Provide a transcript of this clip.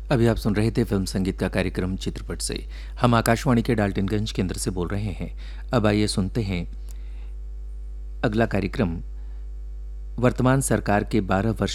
अभी आप सुन रहे थे फिल्म संगीत का कार्यक्रम चित्रपट से। हम आकाशवाणी के डाल्टनगंज केंद्र से बोल रहे हैं। अब आइए सुनते हैं अगला कार्यक्रम। वर्तमान सरकार के 12 वर्ष